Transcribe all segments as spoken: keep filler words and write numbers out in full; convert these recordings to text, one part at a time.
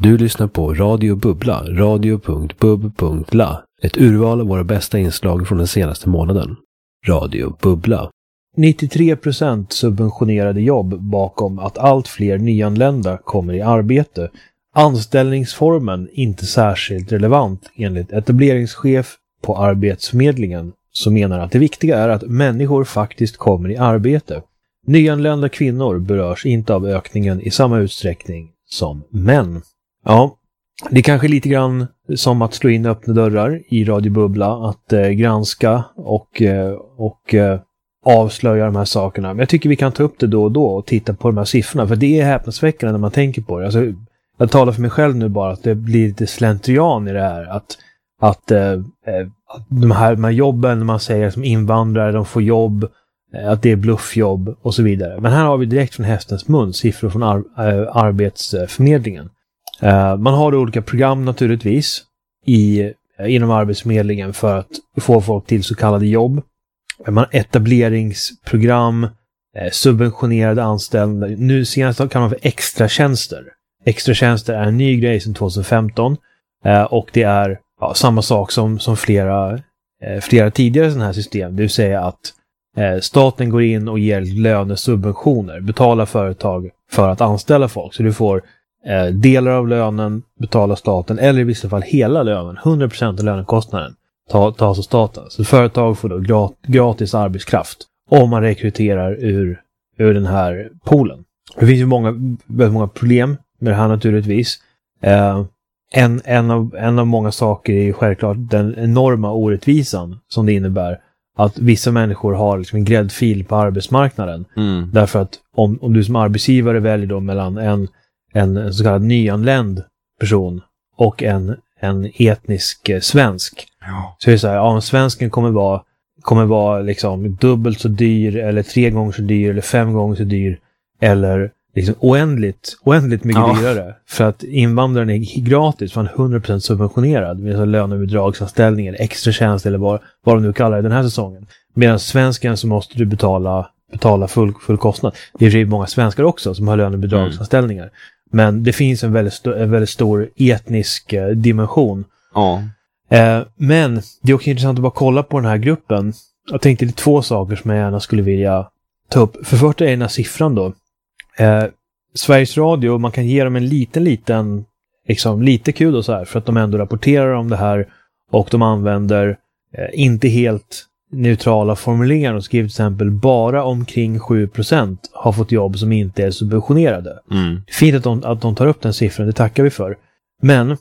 Du lyssnar på Radio Bubbla, radio punkt bub punkt la. Ett urval av våra bästa inslag från den senaste månaden. Radio Bubbla. nittiotre procent subventionerade jobb bakom att allt fler nyanlända kommer i arbete. Anställningsformen inte särskilt relevant enligt etableringschef på Arbetsförmedlingen, som menar att det viktiga är att människor faktiskt kommer i arbete. Nyanlända kvinnor berörs inte av ökningen i samma utsträckning som män. Ja, det är kanske lite grann som att slå in öppna dörrar i Radio Bubbla, att eh, granska och, eh, och eh, avslöja de här sakerna. Men jag tycker vi kan ta upp det då och då och titta på de här siffrorna, för det är häpnadsväckande när man tänker på det. Alltså, jag talar för mig själv nu bara att det blir lite slentrian i det här, att, att, eh, att de, här, de här jobben, man säger som invandrare, de får jobb, att det är bluffjobb och så vidare. Men här har vi direkt från hästens mun siffror från ar- äh, Arbetsförmedlingen. Uh, man har då olika program naturligtvis i, uh, inom Arbetsförmedlingen för att få folk till så kallade jobb. Man har etableringsprogram, uh, subventionerade anställningar. Nu senast kan man få extra tjänster. Extra tjänster är en ny grej sedan tjugohundrafemton uh, och det är ja, samma sak som, som flera, uh, flera tidigare sådana här system. Det vill säga att uh, staten går in och ger lönesubventioner, betalar företag för att anställa folk. Så du får Eh, delar av lönen betalar staten, eller i vissa fall hela lönen, hundra procent av lönekostnaden tas ta av staten. Så företag får då grat, gratis arbetskraft om man rekryterar ur, ur den här poolen. Det finns ju många, väldigt många problem med det här naturligtvis. Eh, en, en, av, en av många saker är självklart den enorma orättvisan som det innebär att vissa människor har liksom en gräddfil på arbetsmarknaden. Mm. Därför att om, om du som arbetsgivare väljer då mellan en en så kallad nyanländ person och en, en etnisk eh, svensk. Ja. Så är det så här, ja, svensken kommer vara, kommer vara liksom dubbelt så dyr, eller tre gånger så dyr, eller fem gånger så dyr, eller liksom oändligt, oändligt mycket ja. dyrare. För att invandraren är gratis, för han är hundra procent subventionerad med så lönebidragsanställning eller extra tjänst eller vad, vad de nu kallar det den här säsongen. Medan svensken så måste du betala, betala full, full kostnad. Det är ju många svenskar också som har lönebidragsanställningar. Mm. Men det finns en väldigt, st- en väldigt stor etnisk eh, dimension. Ja. Eh, men det är också intressant att bara kolla på den här gruppen. Jag tänkte det är två saker som jag gärna skulle vilja ta upp. För första är den här siffran då. Eh, Sveriges Radio, man kan ge dem en liten, liten, liksom lite kul och så här. För att de ändå rapporterar om det här. Och de använder eh, inte helt neutrala formuleringar och skriver till exempel bara omkring sju procent har fått jobb som inte är subventionerade. Mm. Det är fint att de, att de tar upp den siffran, det tackar vi för. Men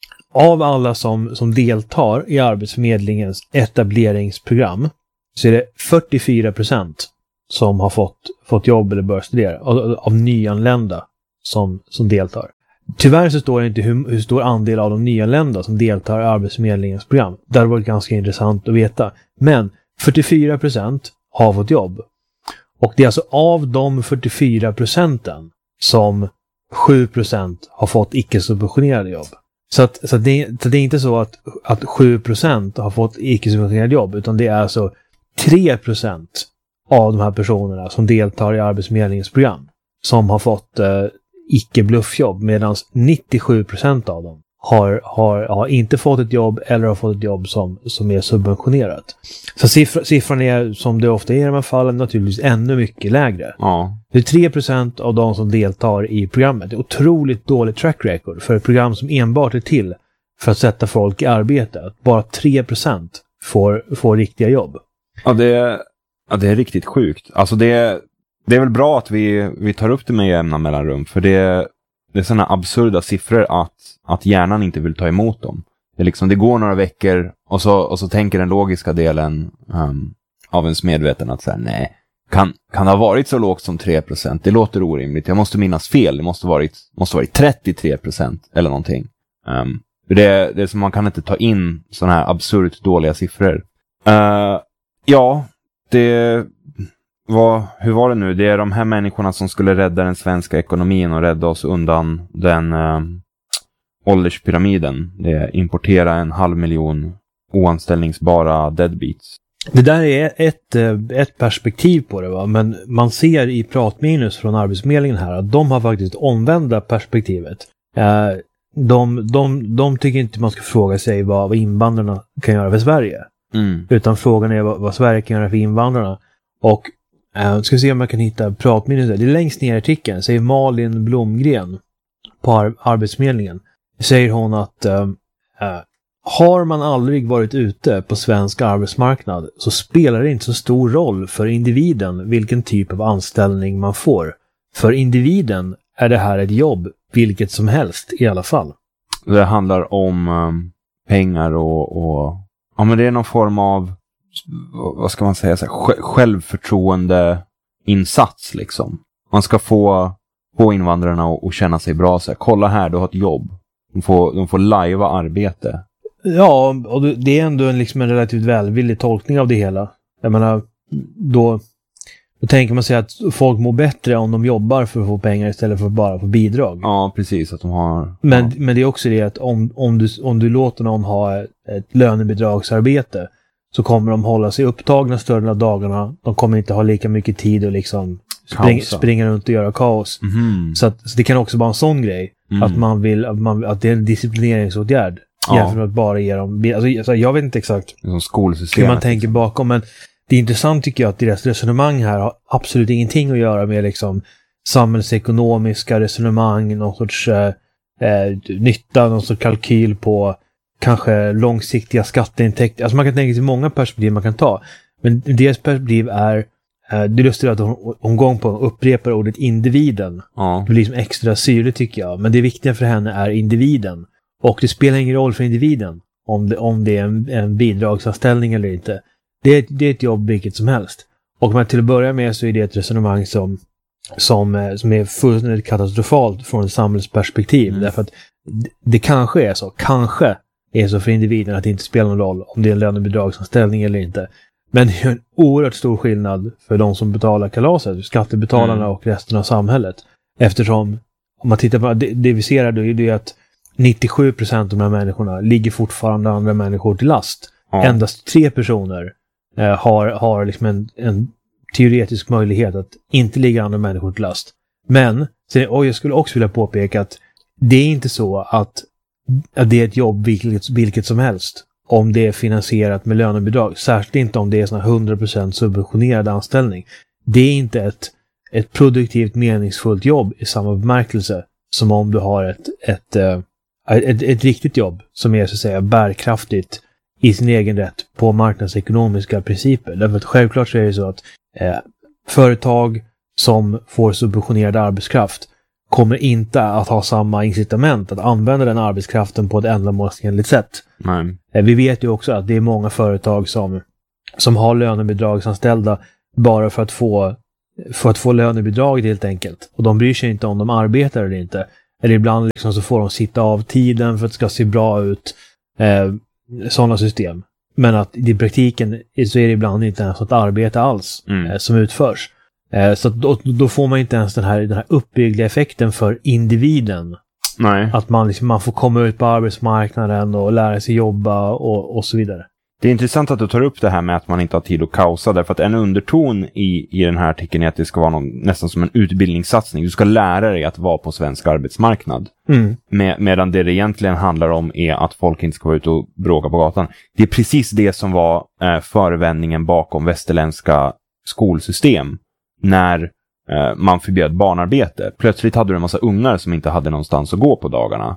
av alla som, som deltar i Arbetsförmedlingens etableringsprogram så är det fyrtiofyra procent som har fått, fått jobb eller bör studera av, av nyanlända som, som deltar. Tyvärr så står det inte hur, hur stor andel av de nyanlända som deltar i Arbetsförmedlingens program. Det har varit ganska intressant att veta. Men fyrtiofyra procent har fått jobb. Och det är alltså av de fyrtiofyra procenten som sju procent har fått icke-subventionerade jobb. Så, att, så, att det, så det är inte så att, att sju procent har fått icke-subventionerade jobb, utan det är alltså tre procent av de här personerna som deltar i Arbetsförmedlingens program som har fått eh, icke-bluffjobb, medan nittiosju procent av dem har, har, har inte fått ett jobb eller har fått ett jobb som, som är subventionerat. Så siffr- siffran är, som det ofta är i de här fallen, naturligtvis ännu mycket lägre. Ja. Det är tre procent av de som deltar i programmet. Det är otroligt dåligt track record för ett program som enbart är till för att sätta folk i arbete. Att bara tre procent får, får riktiga jobb. Ja, det är, ja, det är riktigt sjukt. Alltså det är, det är väl bra att vi, vi tar upp det med jämna mellanrum, för det, det är sådana absurda siffror att, att hjärnan inte vill ta emot dem. Det, är liksom, det går några veckor och så, och så tänker den logiska delen um, av ens medveten att säga nej, kan, kan det ha varit så lågt som tre procent? Det låter orimligt. Jag måste minnas fel. Det måste varit, måste varit trettiotre procent eller någonting. Um, det, det är som man kan inte ta in sådana här absurt dåliga siffror. Uh, ja, det var, hur var det nu? Det är de här människorna som skulle rädda den svenska ekonomin och rädda oss undan den uh, ålderspyramiden. Det är importera en halv miljon oanställningsbara deadbeats. Det där är ett, ett perspektiv på det, va? Men man ser i pratminus från Arbetsförmedlingen här att de har faktiskt omvända perspektivet. Eh, de, de, de tycker inte man ska fråga sig vad, vad invandrarna kan göra för Sverige. Mm. Utan frågan är vad, vad Sverige kan göra för invandrarna. Och äh, ska se om jag kan hitta pratminus. Det är längst ner i artikeln. Säger Malin Blomgren på ar- Arbetsförmedlingen. Säger hon att äh, äh, har man aldrig varit ute på svensk arbetsmarknad så spelar det inte så stor roll för individen vilken typ av anställning man får. För individen är det här ett jobb, vilket som helst i alla fall. Det handlar om um, pengar och, och... Ja, men det är någon form av, vad ska man säga, så här, självförtroende insats liksom. Man ska få, få invandrarna att, att känna sig bra. Så här, kolla här, du har ett jobb. De får, de får lajva arbete. Ja, och det är ändå en, liksom en relativt välvillig tolkning av det hela. Jag menar, då, då tänker man sig att folk mår bättre om de jobbar för att få pengar istället för att bara få bidrag. Ja, precis. Att de har, men, ja. men det är också det att om, om, du, om du låter någon ha ett, ett lönebidragsarbete så kommer de hålla sig upptagna större av dagarna. De kommer inte ha lika mycket tid att liksom spring, springa runt och göra kaos. Mm. Så, att, så det kan också vara en sån grej. Mm. Att man vill att, man, att det är en disciplineringsåtgärd. Ja. Jämfört med att bara ge dem... Alltså, jag vet inte exakt som skolsystemet, hur man tänker liksom bakom, men det är intressant tycker jag att deras resonemang här har absolut ingenting att göra med liksom samhällsekonomiska resonemang, någon sorts eh, eh, nytta, någon sorts kalkyl på kanske långsiktiga skatteintäkter. Alltså man kan tänka sig många perspektiv man kan ta. Men deras perspektiv är eh, det är lustigt att hon, hon gång på upprepar ordet individen. Ja. Det blir liksom extra syrligt tycker jag. Men det viktiga för henne är individen. Och det spelar ingen roll för individen om det, om det är en, en bidragsanställning eller inte. Det är, det är ett jobb vilket som helst. Och men till att börja med så är det ett resonemang som, som, som är fullständigt katastrofalt från ett samhällsperspektiv. Mm. Därför att det, det kanske är så, kanske är så för individen att det inte spelar någon roll om det är en lönebidragsanställning eller inte. Men det är en oerhört stor skillnad för de som betalar kalaset, skattebetalarna mm. och resten av samhället. Eftersom, om man tittar på det, det vi ser här då är det att nittiosju procent av de här människorna ligger fortfarande andra människor till last. Ja. Endast tre personer eh, har, har liksom en, en teoretisk möjlighet att inte ligga andra människor till last. Men, sen, och jag skulle också vilja påpeka att det är inte så att, att det är ett jobb vilket, vilket som helst om det är finansierat med lönebidrag. Särskilt inte om det är sån här hundra procent subventionerad anställning. Det är inte ett, ett produktivt meningsfullt jobb i samma bemärkelse som om du har ett, ett, ett, ett, ett riktigt jobb som är så att säga bärkraftigt i sin egen rätt på marknadsekonomiska principer. Därför att självklart så är det så att eh, företag som får subventionerad arbetskraft kommer inte att ha samma incitament att använda den arbetskraften på ett ändamålsenligt sätt. Nej. Eh, vi vet ju också att det är många företag som, som har lönebidragsanställda bara för att få för att få lönebidrag helt enkelt. Och de bryr sig inte om de arbetar eller inte. Eller ibland liksom så får de sitta av tiden för att det ska se bra ut. Eh, sådana system. Men att i praktiken så är det ibland inte ens något arbete alls mm. eh, som utförs. Eh, så då, då får man inte ens den här, den här uppbyggliga effekten för individen. Nej. Att man, liksom, man får komma ut på arbetsmarknaden och lära sig jobba och, och så vidare. Det är intressant att du tar upp det här med att man inte har tid att kausa, därför att en underton i, i den här artikeln är att det ska vara någon, nästan som en utbildningssatsning. Du ska lära dig att vara på svensk arbetsmarknad. Mm. Med, medan det, det egentligen handlar om är att folk inte ska vara ute och bråka på gatan. Det är precis det som var eh, förevändningen bakom västerländska skolsystem. När eh, man förbjöd barnarbete. Plötsligt hade du en massa ungar som inte hade någonstans att gå på dagarna.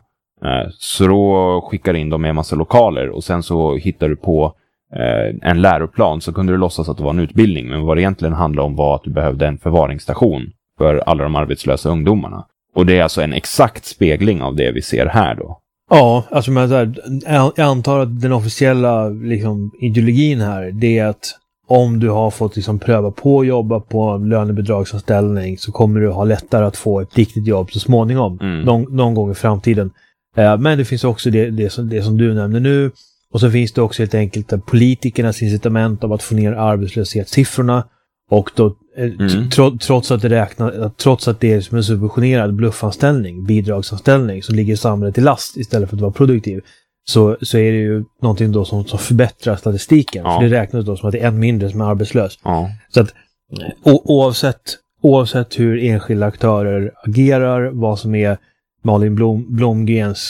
Så då skickar in dem med en massa lokaler och sen så hittar du på eh, en läroplan, så kunde du låtsas att det var en utbildning, men vad det egentligen handlade om var att du behövde en förvaringsstation för alla de arbetslösa ungdomarna. Och det är alltså en exakt spegling av det vi ser här då. Ja, alltså men jag antar att den officiella liksom, ideologin här, det är att om du har fått liksom, pröva på att jobba på lönebidragsanställning så kommer du ha lättare att få ett riktigt jobb så småningom, mm. någon, någon gång i framtiden. Men det finns också det, det, som, det som du nämner nu. Och så finns det också helt enkelt politikernas incitament av att få ner arbetslöshetssiffrorna. Och då, mm. tro, trots, att det räknar, trots att det är som en subventionerad bluffanställning, bidragsanställning som ligger samhället till last istället för att vara produktiv. Så, så är det ju någonting då som, som förbättrar statistiken. Ja. För det räknas då som att det är en mindre som är arbetslös. Ja. Så att o, oavsett, oavsett hur enskilda aktörer agerar, vad som är Malin Blom, Blomgrens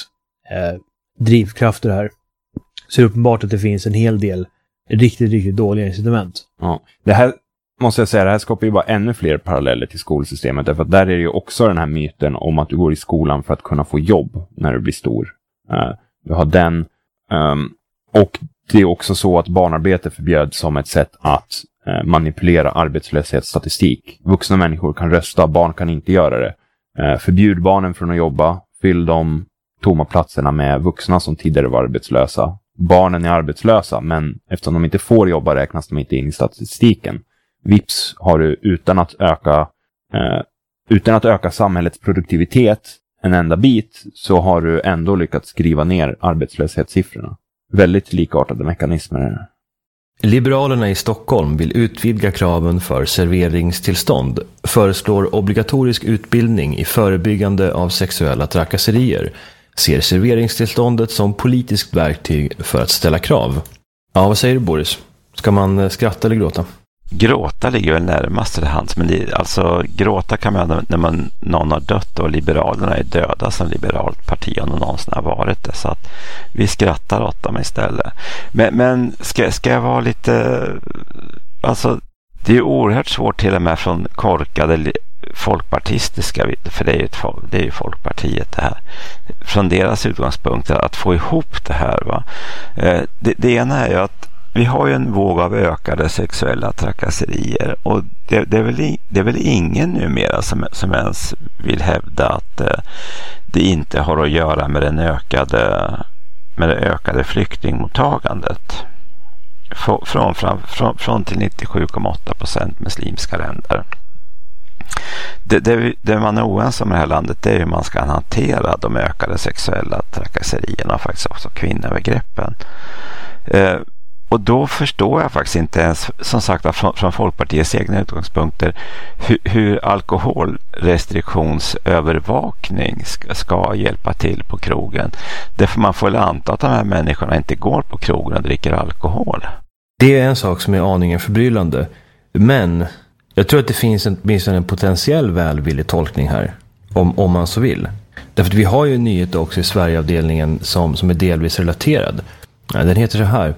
eh, drivkrafter här. Så det är uppenbart att det finns en hel del riktigt, riktigt dåliga incitament. Ja, det här måste jag säga, det här skapar ju bara ännu fler paralleller till skolsystemet. Därför att där är det ju också den här myten om att du går i skolan för att kunna få jobb när du blir stor. Uh, du har den. Um, och det är också så att barnarbete förbjöds som ett sätt att uh, manipulera arbetslöshetsstatistik. Vuxna människor kan rösta, barn kan inte göra det. Uh, förbjud barnen från att jobba. Fyll de tomma platserna med vuxna som tidigare var arbetslösa. Barnen är arbetslösa, men eftersom de inte får jobba räknas de inte in i statistiken. Vips har du utan att öka eh, utan att öka samhällets produktivitet en enda bit, så har du ändå lyckats skriva ner arbetslöshetssiffrorna. Väldigt likartade mekanismer. Liberalerna i Stockholm vill utvidga kraven för serveringstillstånd, föreslår obligatorisk utbildning i förebyggande av sexuella trakasserier, ser serveringstillståndet som politiskt verktyg för att ställa krav. Ja, vad säger du, Boris? Ska man skratta eller gråta? Gråta ligger väl närmast till hands, men det, alltså gråta kan man när man, någon har dött och Liberalerna är döda som liberalt parti och någonsin har varit det, så att vi skrattar åt dem istället. Men, men ska, ska jag vara lite, alltså det är ju oerhört svårt till och med från korkade folkpartistiska, för det är ju, ett, det är ju Folkpartiet det här, från deras utgångspunkter att få ihop det här, va? Det, det ena är ju att vi har ju en våg av ökade sexuella trakasserier, och det, det, är, väl, det är väl ingen numera som, som ens vill hävda att eh, det inte har att göra med, den ökade, med det ökade flyktingmottagandet från, från, från, från till nittiosju komma åtta procent muslimska länder. Det, det, det man är oense om i det här landet, det är hur man ska hantera de ökade sexuella trakasserierna och faktiskt också kvinnoövergreppen. Eh, Och då förstår jag faktiskt inte ens, som sagt, från, från Folkpartiets egna utgångspunkter, hur, hur alkoholrestriktionsövervakning ska, ska hjälpa till på krogen. Därför man får anta att de här människorna inte går på krogen och dricker alkohol. Det är en sak som är aningen förbryllande. Men jag tror att det finns en, minst en potentiell välvillig tolkning här, om, om man så vill. Därför att vi har ju en nyhet också i Sverigeavdelningen som, som är delvis relaterad. Den heter så här: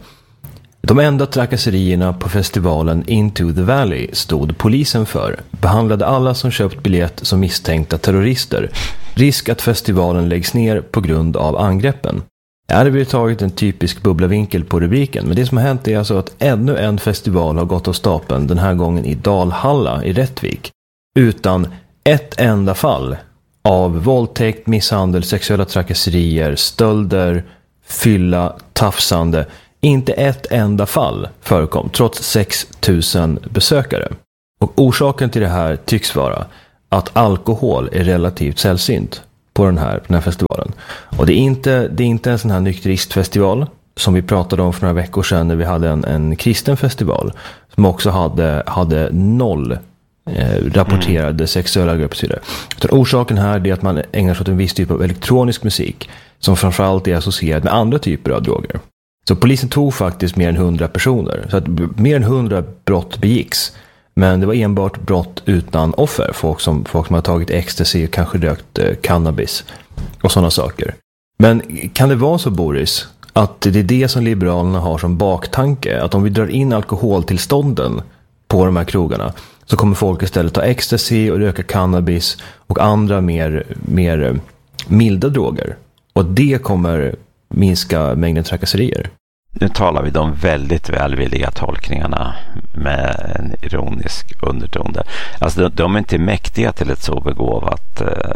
de enda trakasserierna på festivalen Into the Valley stod polisen för. Behandlade alla som köpt biljett som misstänkta terrorister. Risk att festivalen läggs ner på grund av angreppen. Jag hade blivit tagit en typisk bubblavinkel på rubriken, men det som har hänt är alltså att ännu en festival har gått av stapeln, den här gången i Dalhalla i Rättvik. Utan ett enda fall av våldtäkt, misshandel, sexuella trakasserier, stölder, fylla, tafsande. Inte ett enda fall förekom, trots sex tusen besökare. Och orsaken till det här tycks vara att alkohol är relativt sällsynt på den här, på den här festivalen. Och det är inte, det är inte en sån här nykteristfestival som vi pratade om för några veckor sedan när vi hade en, en kristen festival som också hade, hade noll eh, rapporterade mm. sexuella övergrepp. Så orsaken här är att man ägnar sig åt en viss typ av elektronisk musik som framförallt är associerad med andra typer av droger. Så polisen tog faktiskt mer än hundra personer. Så att mer än hundra brott begicks. Men det var enbart brott utan offer. Folk som, folk som har tagit ecstasy och kanske rökt eh, cannabis och sådana saker. Men kan det vara så, Boris, att det är det som Liberalerna har som baktanke? Att om vi drar in alkoholtillstånden på de här krogarna så kommer folk istället ta ecstasy och röka cannabis och andra mer, mer milda droger. Och det kommer minska mängden trakasserier. Nu talar vi de väldigt välvilliga tolkningarna med en ironisk underton där. Alltså de, de är inte mäktiga till ett så begåvat eh,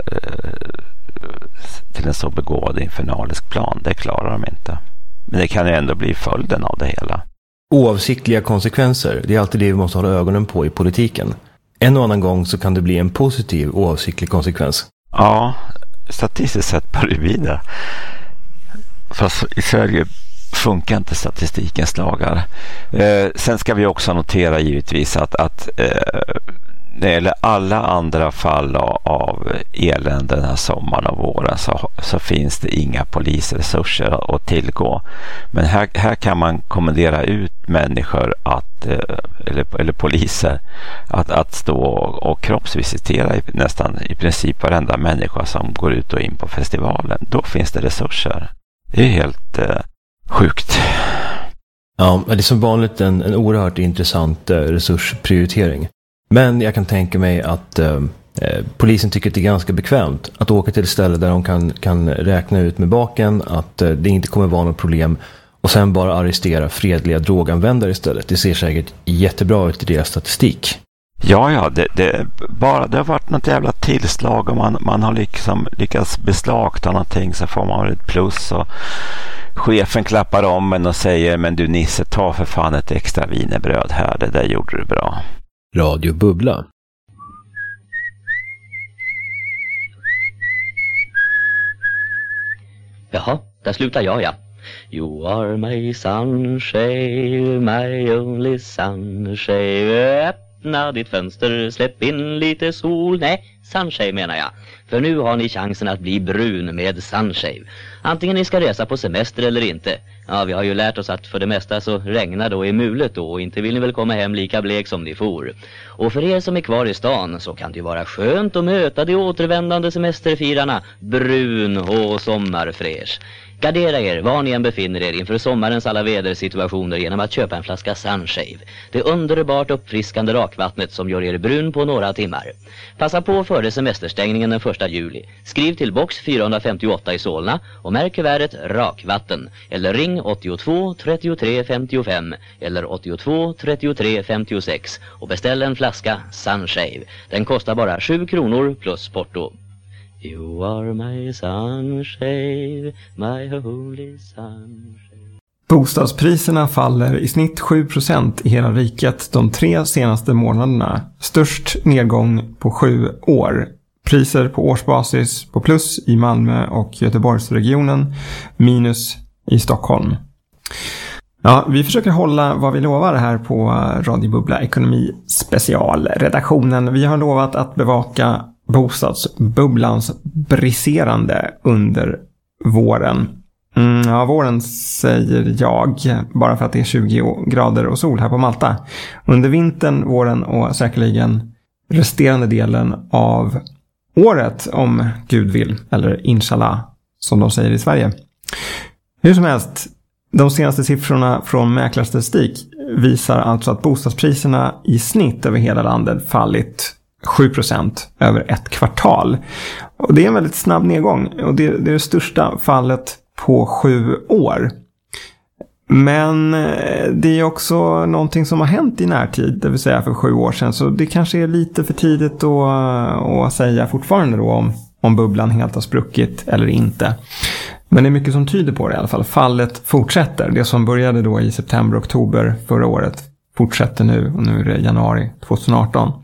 till en så begåvad infernalisk plan. Det klarar de inte. Men det kan ju ändå bli följden av det hela. Oavsiktliga konsekvenser, det är alltid det vi måste hålla ögonen på i politiken. En och annan gång så kan det bli en positiv oavsiktlig konsekvens. Ja, statistiskt sett bör det bli det. Fast i Sverige funkar inte statistikens lagar. Eh, sen ska vi också notera givetvis att, att eh, när det gäller alla andra fall av, av elände den här sommaren och våren så, så finns det inga polisresurser att tillgå. Men här, här kan man kommendera ut människor att, eller, eller poliser att, att stå och, och kroppsvisitera i, nästan i princip varenda människa som går ut och in på festivalen. Då finns det resurser. Det är helt eh, sjukt. Ja, det är som vanligt en, en oerhört intressant eh, resursprioritering. Men jag kan tänka mig att eh, polisen tycker att det är ganska bekvämt att åka till ett ställe där de kan, kan räkna ut med baken att eh, det inte kommer vara något problem och sen bara arrestera fredliga droganvändare istället. Det ser säkert jättebra ut i deras statistik. Ja, ja, det, det, bara, det har varit något jävla tillslag och man, man har liksom lyckats beslagta någonting så får man ett plus och chefen klappar om en och säger men du Nisse, ta för fan ett extra wienerbröd här, det där gjorde du bra. Radio Bubbla. Jaha, där slutar jag, ja. You are my sunshine, my only sunshine. Öppna ditt fönster, släpp in lite sol. Nej, sunshine menar jag. För nu har ni chansen att bli brun med sunshine. Antingen ni ska resa på semester eller inte. Ja, vi har ju lärt oss att för det mesta så regnar då i mulet då. Och inte vill ni väl komma hem lika blek som ni for. Och för er som är kvar i stan så kan det ju vara skönt att möta de återvändande semesterfirarna. Brun och sommarfräsch. Gardera er var ni än befinner er inför sommarens alla vädersituationer genom att köpa en flaska Sunshave. Det underbart uppfriskande rakvattnet som gör er brun på några timmar. Passa på före semesterstängningen den första juli. Skriv till box fyrahundrafemtioåtta i Solna och märk kuvertet rakvatten. Eller ring åttiotvå trettiotre femtiofem eller åttiotvå trettiotre femtiosex och beställ en flaska Sunshave. Den kostar bara sju kronor plus porto. You are my sunshine, my holy sunshine. Bostadspriserna faller i snitt sju procent i hela riket de tre senaste månaderna. Störst nedgång på sju år. Priser på årsbasis på plus i Malmö och Göteborgsregionen, minus i Stockholm. Ja, vi försöker hålla vad vi lovar här på Radio Bubbla Ekonomi Special redaktionen. Vi har lovat att bevaka bostadsbubblans briserande under våren. Mm, ja, våren säger jag bara för att det är tjugo grader och sol här på Malta. Under vintern, våren och säkerligen resterande delen av året om Gud vill, eller inshallah som de säger i Sverige. Hur som helst, de senaste siffrorna från mäklarstatistik visar alltså att bostadspriserna i snitt över hela landet fallit sju procent över ett kvartal. Och det är en väldigt snabb nedgång och det, det är det största fallet på sju år. Men det är också någonting som har hänt i närtid, det vill säga för sju år sedan. Så det kanske är lite för tidigt att, att säga fortfarande då om, om bubblan helt har spruckit eller inte. Men det är mycket som tyder på det i alla fall. Fallet fortsätter. Det som började då i september-oktober förra året fortsätter nu och nu är det januari tjugoarton.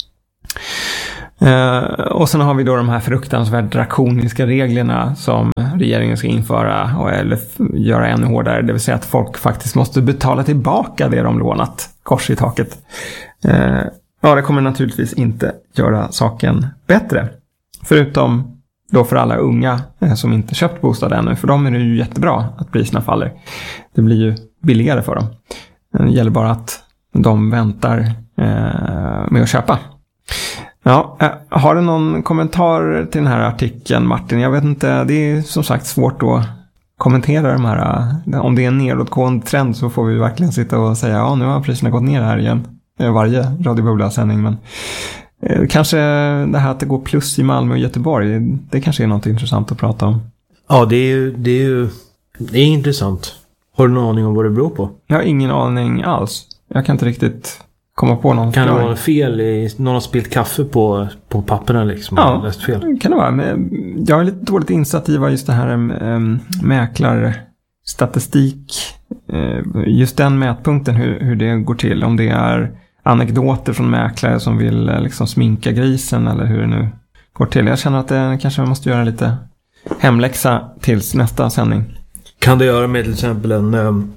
Uh, och sen har vi då de här fruktansvärt drakoniska reglerna som regeringen ska införa och, eller f- göra ännu hårdare. Det vill säga att folk faktiskt måste betala tillbaka det de lånat. Kors i taket. Uh, ja, det kommer naturligtvis inte göra saken bättre. Förutom då för alla unga eh, som inte köpt bostad ännu. För dem är det ju jättebra att priserna faller. Det blir ju billigare för dem. Det gäller bara att de väntar eh, med att köpa. Ja, har du någon kommentar till den här artikeln, Martin? Jag vet inte, det är som sagt svårt att kommentera de här. Om det är en nedåtgående trend så får vi verkligen sitta och säga ja, nu har priserna gått ner här igen. Varje Radio Bubbla-sändning, men eh, kanske det här att det går plus i Malmö och Göteborg, det kanske är något intressant att prata om. Ja, det är ju, det är ju det är intressant. Har du någon aning om vad det beror på? Jag har ingen aning alls. Jag kan inte riktigt komma på någon. Kan det vara fel i, någon har spilt kaffe på, på papperna liksom? Ja, läst fel. Kan det vara. Men jag är lite dåligt insatt i vad just det här um, mäklarstatistik, uh, just den mätpunkten, hur, hur det går till. Om det är anekdoter från mäklare som vill uh, liksom sminka grisen eller hur det nu går till. Jag känner att det kanske måste göra lite hemläxa tills nästa sändning. Kan det göra med till exempel en... Um,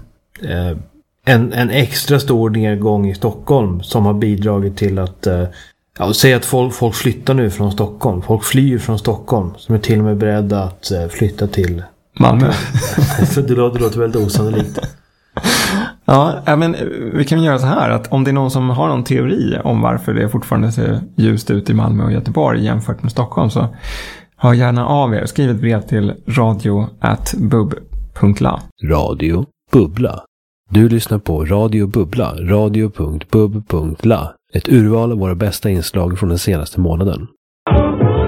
uh, En, en extra stor nedgång i Stockholm som har bidragit till att uh, Ja, och säg att folk, folk flyttar nu från Stockholm. Folk flyr från Stockholm. Som är till och med beredda att flytta till Malmö. det, låter, det låter väldigt osannolikt. Ja, men vi kan göra så här att om det är någon som har någon teori om varför det fortfarande ser ljust ut i Malmö och Göteborg jämfört med Stockholm, så hör gärna av er. Skriv ett brev till radio at bub punkt la. Radio Bubbla. Du lyssnar på Radio Bubbla, radio punkt bub punkt la. Ett urval av våra bästa inslag från den senaste månaden.